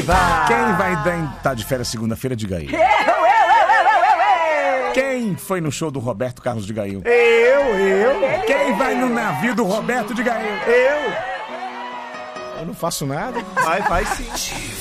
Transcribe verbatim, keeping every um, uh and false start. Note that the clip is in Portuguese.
Vai. Quem vai estar de férias segunda-feira, diga aí. Eu, eu, eu, eu, eu, eu, eu. Quem foi no show do Roberto Carlos de Gail? Eu, eu. Quem vai no navio do Roberto de Gail? Eu. Eu não faço nada. Vai, vai sim.